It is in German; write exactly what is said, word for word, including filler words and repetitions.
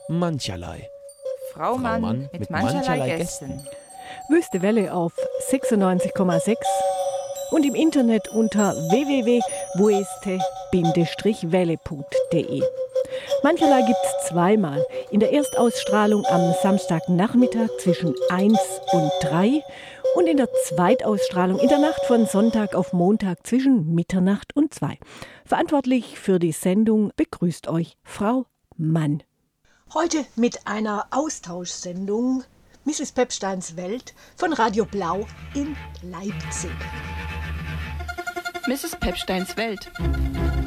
mancherlei. Frau Mann, Mann mit, mit mancherlei, mancherlei Gästen. Gästen. Wüste Welle auf sechsundneunzig Komma sechs und im Internet unter w w w punkt weste welle punkt de. Mancherlei gibt es zweimal. In der Erstausstrahlung am Samstagnachmittag zwischen eins und drei und in der Zweitausstrahlung in der Nacht von Sonntag auf Montag zwischen Mitternacht und zwei. Verantwortlich für die Sendung begrüßt euch Frau Mann. Heute mit einer Austauschsendung Misses Pepsteins Welt von Radio Blau in Leipzig. Misses Pepsteins Welt.